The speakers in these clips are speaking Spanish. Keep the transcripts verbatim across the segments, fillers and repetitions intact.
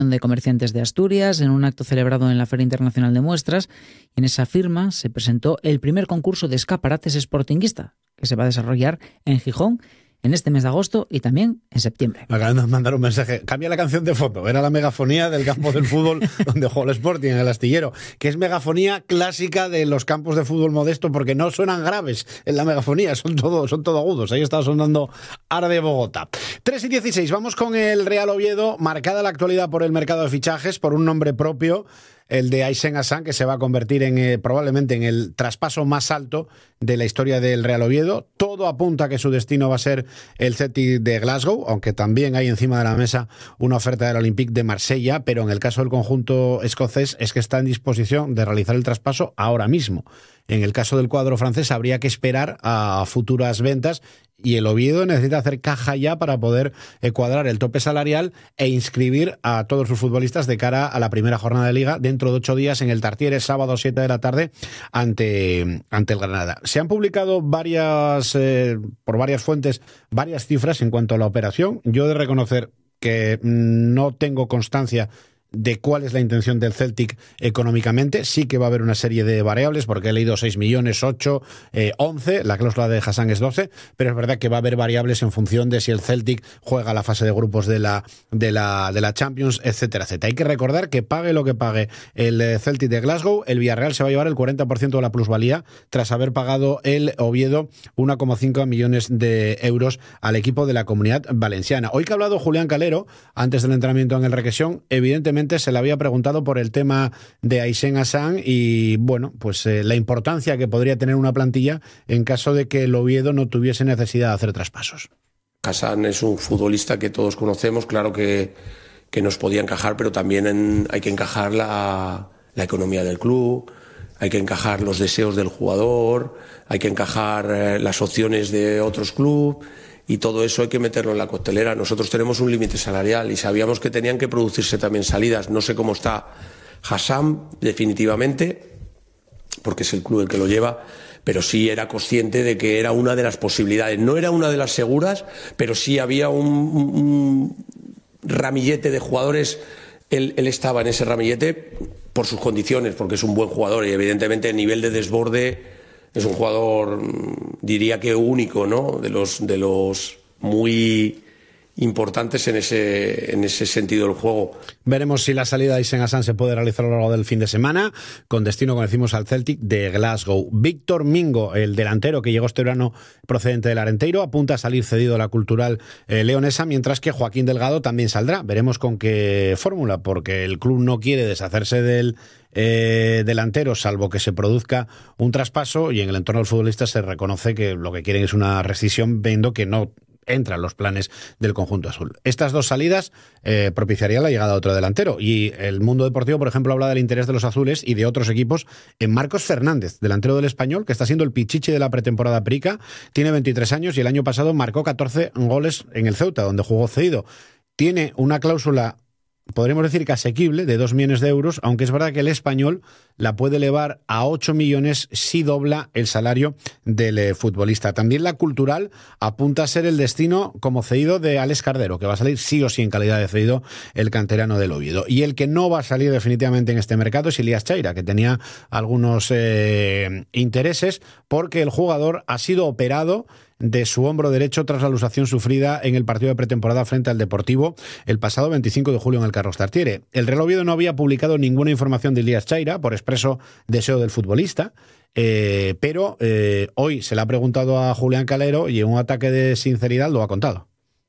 de Comerciantes de Asturias en un acto celebrado en la Feria Internacional de Muestras. En esa firma se presentó el primer concurso de escaparates sportinguista que se va a desarrollar en Gijón en este mes de agosto y también en septiembre. Me acaban de mandar un mensaje. Cambia la canción de fondo. Era la megafonía del campo del fútbol donde juega el Sporting, en el Astillero, que es megafonía clásica de los campos de fútbol modesto, porque no suenan graves en la megafonía, son todo, son todo agudos. Ahí está sonando Ara de Bogotá. tres y dieciséis, vamos con el Real Oviedo, marcada la actualidad por el mercado de fichajes, por un nombre propio, el de Aisen Hassan, que se va a convertir en eh, probablemente en el traspaso más alto de la historia del Real Oviedo. Todo apunta a que su destino va a ser el Celtic de Glasgow, aunque también hay encima de la mesa una oferta del Olympique de Marsella, pero en el caso del conjunto escocés es que está en disposición de realizar el traspaso ahora mismo. En el caso del cuadro francés habría que esperar a futuras ventas y el Oviedo necesita hacer caja ya para poder eh, cuadrar el tope salarial e inscribir a todos sus futbolistas de cara a la primera jornada de Liga dentro de ocho días en el Tartiere, sábado siete de la tarde ante, ante el Granada. Se han publicado varias, eh, por varias fuentes, varias cifras en cuanto a la operación. Yo he de reconocer que no tengo constancia de cuál es la intención del Celtic económicamente. Sí que va a haber una serie de variables, porque he leído seis millones, ocho, eh, once, la cláusula de Hassan es doce, pero es verdad que va a haber variables en función de si el Celtic juega la fase de grupos de la, de la, de la Champions, etcétera, etcétera. Hay que recordar que pague lo que pague el Celtic de Glasgow, el Villarreal se va a llevar el cuarenta por ciento de la plusvalía tras haber pagado el Oviedo uno coma cinco millones de euros al equipo de la Comunidad Valenciana. Hoy que ha hablado Julián Calero, antes del entrenamiento en el Requesón, evidentemente se le había preguntado por el tema de Aisen Hassan y, bueno, pues eh, la importancia que podría tener una plantilla en caso de que el Oviedo no tuviese necesidad de hacer traspasos. Hassan es un futbolista que todos conocemos, claro que, que nos podía encajar, pero también en, hay que encajar la, la economía del club, hay que encajar los deseos del jugador, hay que encajar eh, las opciones de otros clubes. Y todo eso hay que meterlo en la coctelera. Nosotros tenemos un límite salarial y sabíamos que tenían que producirse también salidas. No sé cómo está Hassan definitivamente, porque es el club el que lo lleva, pero sí era consciente de que era una de las posibilidades. No era una de las seguras, pero sí había un, un ramillete de jugadores. Él, él estaba en ese ramillete por sus condiciones, porque es un buen jugador y evidentemente el nivel de desborde es un jugador, diría que único, ¿no? De los, de los muy importantes en ese, en ese sentido del juego. Veremos si la salida de Aisen Hassan se puede realizar a lo largo del fin de semana, con destino, como decimos, al Celtic de Glasgow. Víctor Mingo, el delantero que llegó este verano procedente del Arenteiro, apunta a salir cedido a la Cultural eh, leonesa, mientras que Joaquín Delgado también saldrá. Veremos con qué fórmula, porque el club no quiere deshacerse del Eh, delantero, salvo que se produzca un traspaso, y en el entorno del futbolista se reconoce que lo que quieren es una rescisión, viendo que no entran los planes del conjunto azul. Estas dos salidas eh, propiciarían la llegada de otro delantero, y el mundo deportivo, por ejemplo, habla del interés de los azules y de otros equipos en Marcos Fernández, delantero del Español, que está siendo el pichichi de la pretemporada perica. Tiene veintitrés años y el año pasado marcó catorce goles en el Ceuta, donde jugó cedido. Tiene una cláusula, podríamos decir que asequible, de dos millones de euros, aunque es verdad que el Español la puede elevar a ocho millones si dobla el salario del eh, futbolista. También la Cultural apunta a ser el destino como cedido de Alex Cardero, que va a salir sí o sí en calidad de cedido el canterano del Oviedo. Y el que no va a salir definitivamente en este mercado es Ilias Chaira, que tenía algunos eh, intereses, porque el jugador ha sido operado de su hombro derecho tras la luxación sufrida en el partido de pretemporada frente al Deportivo el pasado veinticinco de julio en el Carlos Tartiere. El Real Oviedo no había publicado ninguna información de Ilias Chaira, por expreso deseo del futbolista, eh, pero eh, hoy se le ha preguntado a Julián Calero y en un ataque de sinceridad lo ha contado.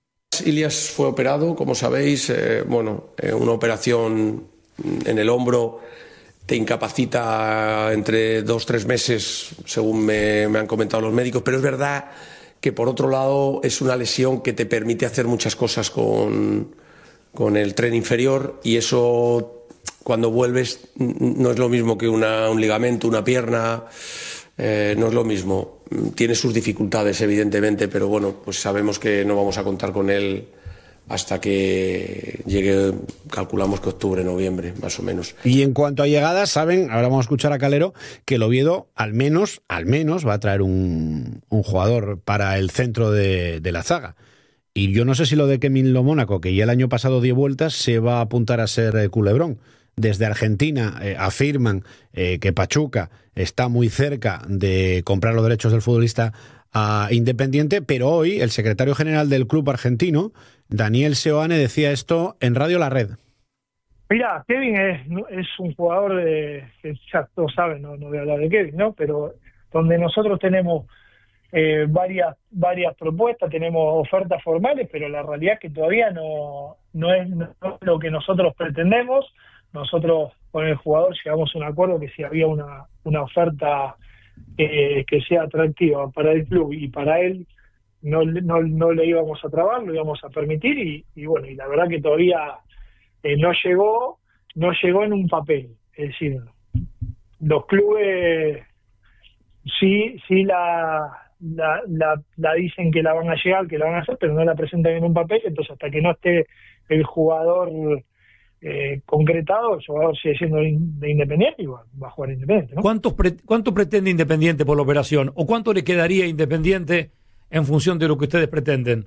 Ilias fue operado, como sabéis, eh, bueno, eh, una operación en el hombro te incapacita entre dos o tres meses, según me, me han comentado los médicos, pero es verdad que por otro lado es una lesión que te permite hacer muchas cosas con, con el tren inferior, y eso cuando vuelves no es lo mismo que una, un ligamento, una pierna, eh, no es lo mismo. Tiene sus dificultades evidentemente, pero bueno, pues sabemos que no vamos a contar con él hasta que llegue, calculamos que octubre, noviembre, más o menos. Y en cuanto a llegadas, saben, ahora vamos a escuchar a Calero, que el Oviedo al menos, al menos va a traer un, un jugador para el centro de, de la zaga. Y yo no sé si lo de Kevin Lo Mónaco, que ya el año pasado dio vueltas, se va a apuntar a ser eh, culebrón. Desde Argentina eh, afirman eh, que Pachuca está muy cerca de comprar los derechos del futbolista a Independiente, pero hoy el secretario general del club argentino, Daniel Seoane, decía esto en Radio La Red. Mira, Kevin es, es un jugador de, que ya todos saben, no, no voy a hablar de Kevin, ¿no? Pero donde nosotros tenemos eh, varias varias propuestas, tenemos ofertas formales, pero la realidad es que todavía no, no, es, no es lo que nosotros pretendemos. Nosotros con el jugador llegamos a un acuerdo que si había una, una oferta eh, que sea atractiva para el club y para él, no, no, no le íbamos a trabar, lo íbamos a permitir y, y bueno, y la verdad que todavía eh, no llegó, no llegó en un papel. Es decir, los clubes sí, sí la, la, la, la dicen que la van a llegar, que la van a hacer, pero no la presentan en un papel, entonces hasta que no esté el jugador Eh, concretado, el jugador sigue siendo de Independiente y va, va a jugar Independiente, ¿no? ¿Cuántos pre, ¿Cuánto pretende Independiente por la operación? ¿O cuánto le quedaría Independiente en función de lo que ustedes pretenden?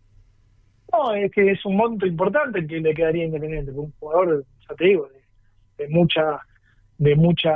No, es que es un monto importante el que le quedaría Independiente, por un jugador, ya te digo, de, de mucha de mucha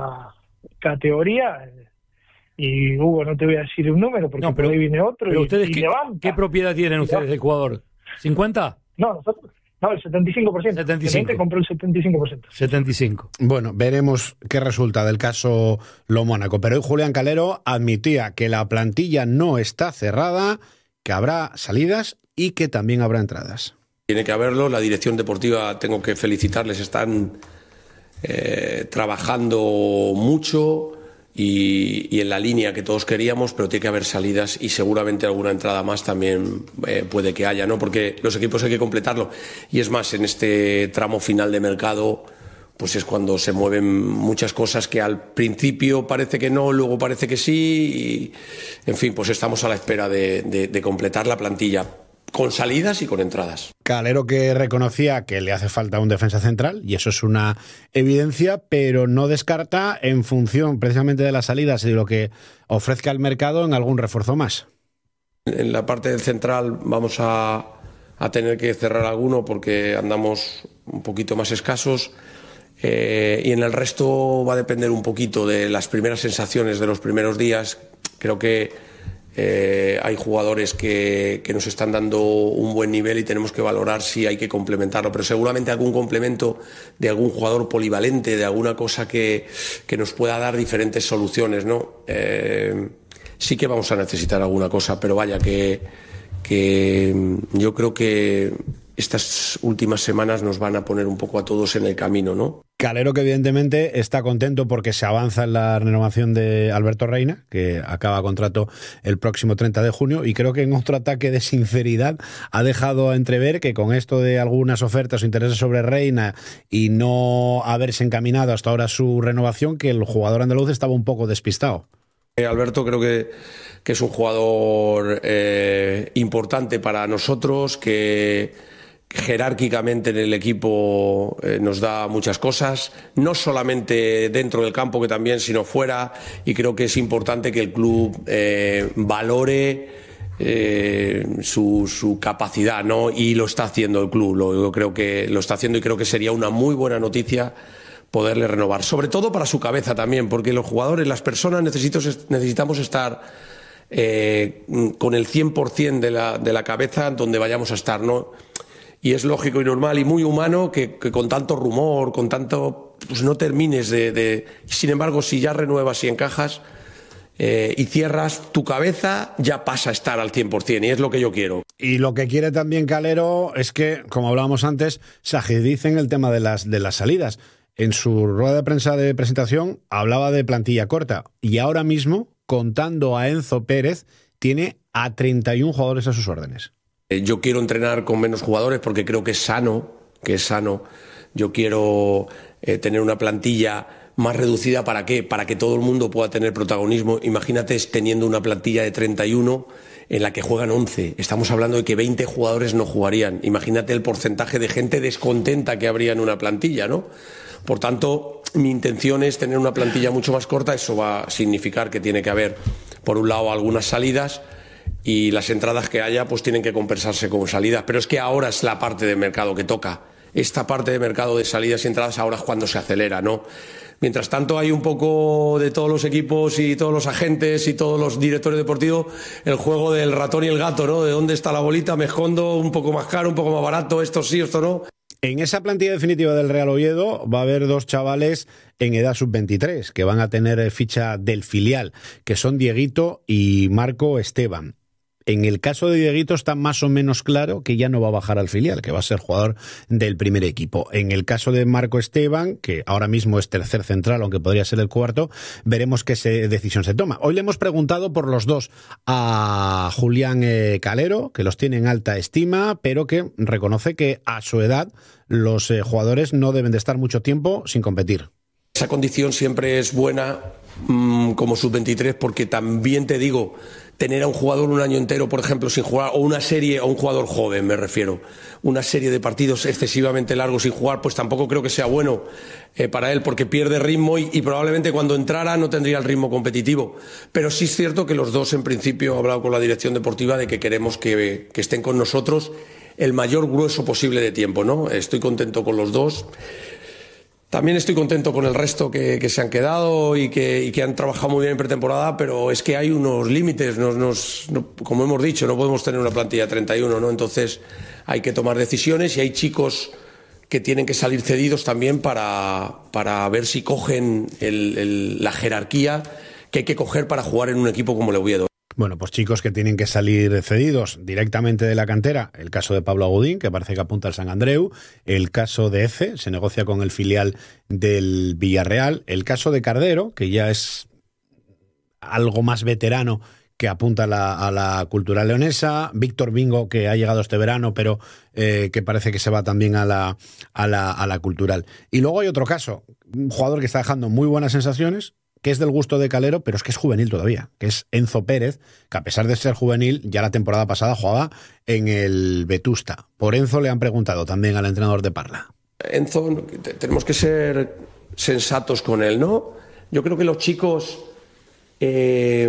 categoría. Y Hugo, no te voy a decir un número porque no, pero, por ahí viene otro pero y, ustedes y qué, levanta. ¿Qué propiedad tienen ustedes del jugador? ¿cincuenta? No, nosotros No, el setenta y cinco por ciento. setenta y cinco. El compró el setenta y cinco por ciento. setenta y cinco. Bueno, veremos qué resulta del caso Lo Mónaco. Pero hoy Julián Calero admitía que la plantilla no está cerrada, que habrá salidas y que también habrá entradas. Tiene que haberlo. La dirección deportiva, tengo que felicitarles, están eh, trabajando mucho y, y en la línea que todos queríamos, pero tiene que haber salidas y seguramente alguna entrada más también eh, puede que haya, ¿no? Porque los equipos hay que completarlo. Y es más, en este tramo final de mercado, pues es cuando se mueven muchas cosas que al principio parece que no, luego parece que sí. Y, en fin, pues estamos a la espera de, de, de completar la plantilla, con salidas y con entradas. Calero, que reconocía que le hace falta un defensa central, y eso es una evidencia, pero no descarta, en función precisamente de las salidas y de lo que ofrezca el mercado, en algún refuerzo más. En la parte del central vamos a, a tener que cerrar alguno porque andamos un poquito más escasos. Eh, y en el resto va a depender un poquito de las primeras sensaciones de los primeros días. Creo que Eh, hay jugadores que, que nos están dando un buen nivel y tenemos que valorar si hay que complementarlo, pero seguramente algún complemento de algún jugador polivalente, de alguna cosa que, que nos pueda dar diferentes soluciones, ¿no? Eh, sí que vamos a necesitar alguna cosa, pero vaya que, que yo creo que estas últimas semanas nos van a poner un poco a todos en el camino, ¿no? Calero, que evidentemente está contento porque se avanza en la renovación de Alberto Reina, que acaba contrato el próximo treinta de junio, y creo que en otro ataque de sinceridad ha dejado a entrever que con esto de algunas ofertas o intereses sobre Reina y no haberse encaminado hasta ahora su renovación, que el jugador andaluz estaba un poco despistado. Eh, Alberto creo que, que es un jugador eh, importante para nosotros, que jerárquicamente en el equipo eh, nos da muchas cosas, no solamente dentro del campo, que también, sino fuera, y creo que es importante que el club eh, valore eh, su, su capacidad, ¿no? Y lo está haciendo el club, lo, yo creo que lo está haciendo y creo que sería una muy buena noticia poderle renovar, sobre todo para su cabeza también, porque los jugadores, las personas necesitamos, necesitamos estar eh, con el cien por ciento de la, de la cabeza donde vayamos a estar, ¿no? Y es lógico y normal y muy humano que, que con tanto rumor, con tanto, pues no termines de, de... Sin embargo, si ya renuevas y encajas eh, y cierras, tu cabeza ya pasa a estar al cien por ciento, y es lo que yo quiero. Y lo que quiere también Calero es que, como hablábamos antes, se agidicen el tema de las, de las salidas. En su rueda de prensa de presentación hablaba de plantilla corta, y ahora mismo, contando a Enzo Pérez, tiene a treinta y uno jugadores a sus órdenes. Yo quiero entrenar con menos jugadores porque creo que es sano, que es sano. Yo quiero eh, tener una plantilla más reducida. ¿Para qué? Para que todo el mundo pueda tener protagonismo. Imagínate teniendo una plantilla de treinta y uno en la que juegan once. Estamos hablando de que veinte jugadores no jugarían. Imagínate el porcentaje de gente descontenta que habría en una plantilla, ¿no? Por tanto, mi intención es tener una plantilla mucho más corta. Eso va a significar que tiene que haber, por un lado, algunas salidas, y las entradas que haya pues tienen que compensarse con salidas, pero es que ahora es la parte de mercado que toca. Esta parte de mercado de salidas y entradas ahora es cuando se acelera, ¿no? Mientras tanto hay un poco de todos los equipos y todos los agentes y todos los directores deportivos el juego del ratón y el gato, ¿no? De dónde está la bolita, me escondo, un poco más caro, un poco más barato, esto sí, esto no. En esa plantilla definitiva del Real Oviedo va a haber dos chavales en edad sub veintitrés que van a tener ficha del filial, que son Dieguito y Marco Esteban. En el caso de Dieguito está más o menos claro que ya no va a bajar al filial, que va a ser jugador del primer equipo. En el caso de Marco Esteban, que ahora mismo es tercer central, aunque podría ser el cuarto, veremos qué se, decisión se toma. Hoy le hemos preguntado por los dos a Julián eh, Calero, que los tiene en alta estima, pero que reconoce que a su edad los eh, jugadores no deben de estar mucho tiempo sin competir. Esa condición siempre es buena mmm, como sub veintitrés, porque también te digo, tener a un jugador un año entero, por ejemplo, sin jugar, o una serie, o un jugador joven, me refiero, una serie de partidos excesivamente largos sin jugar, pues tampoco creo que sea bueno eh, para él, porque pierde ritmo y, y probablemente cuando entrara no tendría el ritmo competitivo. Pero sí es cierto que los dos, en principio, he hablado con la dirección deportiva de que queremos que, que estén con nosotros el mayor grueso posible de tiempo, ¿no? Estoy contento con los dos. También estoy contento con el resto que, que se han quedado y que, y que han trabajado muy bien en pretemporada, pero es que hay unos límites, nos, nos, no, como hemos dicho, no podemos tener una plantilla de treinta y uno, ¿no? Entonces hay que tomar decisiones y hay chicos que tienen que salir cedidos también para, para ver si cogen el, el, la jerarquía que hay que coger para jugar en un equipo como el Oviedo. Bueno, pues chicos que tienen que salir cedidos directamente de la cantera. El caso de Pablo Agudín, que parece que apunta al San Andreu. El caso de Ece, se negocia con el filial del Villarreal. El caso de Cardero, que ya es algo más veterano, que apunta a la, a la Cultural Leonesa. Víctor Bingo, que ha llegado este verano, pero eh, que parece que se va también a la, a la, a la Cultural. Y luego hay otro caso, un jugador que está dejando muy buenas sensaciones, que es del gusto de Calero, pero es que es juvenil todavía, que es Enzo Pérez, que a pesar de ser juvenil, ya la temporada pasada jugaba en el Vetusta. Por Enzo le han preguntado también al entrenador de Parla. Enzo, tenemos que ser sensatos con él, ¿no? Yo creo que los chicos eh,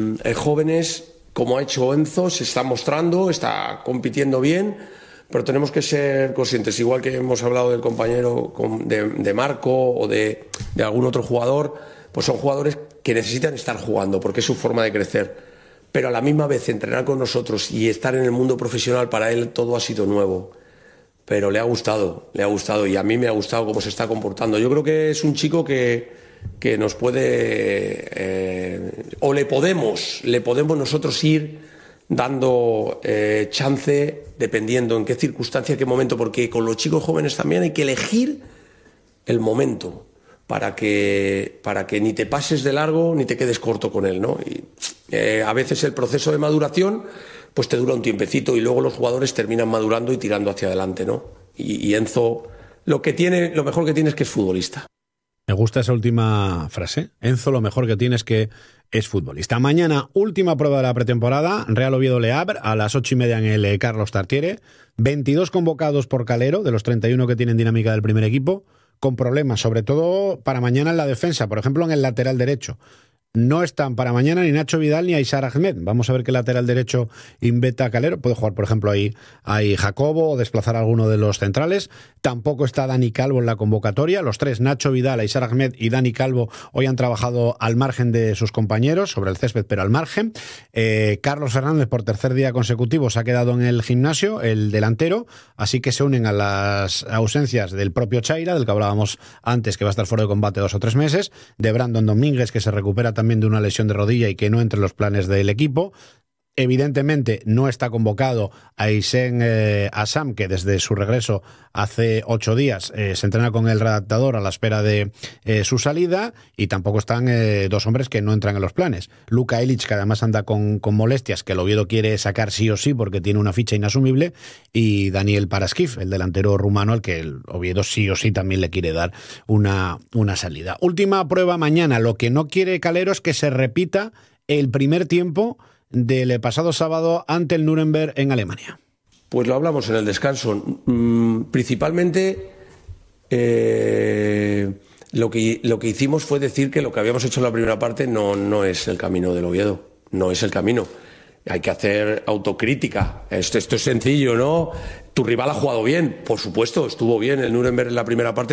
jóvenes, como ha hecho Enzo, se está mostrando, está compitiendo bien, pero tenemos que ser conscientes, igual que hemos hablado del compañero de, de Marco o de, de algún otro jugador, pues son jugadores que necesitan estar jugando porque es su forma de crecer, pero a la misma vez entrenar con nosotros y estar en el mundo profesional, para él todo ha sido nuevo, pero le ha gustado, le ha gustado y a mí me ha gustado cómo se está comportando. Yo creo que es un chico que, que nos puede eh, o le podemos, le podemos nosotros ir dando eh, chance dependiendo en qué circunstancia, qué momento, porque con los chicos jóvenes también hay que elegir el momento para que, para que ni te pases de largo ni te quedes corto con él, ¿no? Y, eh, a veces el proceso de maduración pues te dura un tiempecito y luego los jugadores terminan madurando y tirando hacia adelante, ¿no? Y, y Enzo lo que tiene, lo mejor que tiene es que es futbolista. Me gusta esa última frase. Enzo lo mejor que tiene es que es futbolista. Mañana, última prueba de la pretemporada, Real Oviedo Le Havre, a las ocho y media en el Carlos Tartiere. veintidós convocados por Calero, de los treinta y uno que tienen dinámica del primer equipo, con problemas, sobre todo para mañana en la defensa, por ejemplo en el lateral derecho. No están para mañana ni Nacho Vidal ni Aysar Ahmed. Vamos a ver qué lateral derecho inventa Calero. Puede jugar, por ejemplo, ahí, ahí Jacobo o desplazar a alguno de los centrales. Tampoco está Dani Calvo en la convocatoria. Los tres, Nacho Vidal, Aysar Ahmed y Dani Calvo, hoy han trabajado al margen de sus compañeros, sobre el césped, pero al margen. Eh, Carlos Fernández, por tercer día consecutivo, se ha quedado en el gimnasio, el delantero, así que se unen a las ausencias del propio Chaira, del que hablábamos antes, que va a estar fuera de combate dos o tres meses, de Brandon Domínguez, que se recupera también también de una lesión de rodilla y que no entre en los planes del equipo. Evidentemente no está convocado a Hissem eh, Assam, que desde su regreso hace ocho días eh, se entrena con el redactador a la espera de eh, su salida, y tampoco están eh, dos hombres que no entran en los planes. Luka Ilic, que además anda con, con molestias, que el Oviedo quiere sacar sí o sí porque tiene una ficha inasumible, y Daniel Paraskif, el delantero rumano, al que el Oviedo sí o sí también le quiere dar una, una salida. Última prueba mañana. Lo que no quiere Calero es que se repita el primer tiempo del pasado sábado ante el Nuremberg en Alemania. Pues lo hablamos en el descanso. Mm, principalmente eh, lo, que, lo que hicimos fue decir que lo que habíamos hecho en la primera parte no, no es el camino del Oviedo, no es el camino. hay que hacer autocrítica. Esto, esto es sencillo, ¿no? Tu rival ha jugado bien, por supuesto, estuvo bien el Nuremberg en la primera parte.